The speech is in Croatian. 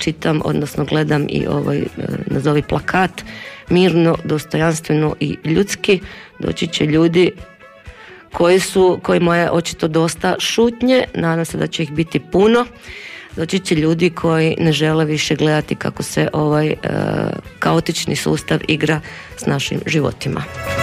čitam, odnosno gledam i nazovi plakat, mirno, dostojanstveno i ljudski, doći će ljudi kojima je očito dosta šutnje, nadam se da će ih biti puno. Doći će ljudi koji ne žele više gledati kako se kaotični sustav igra s našim životima.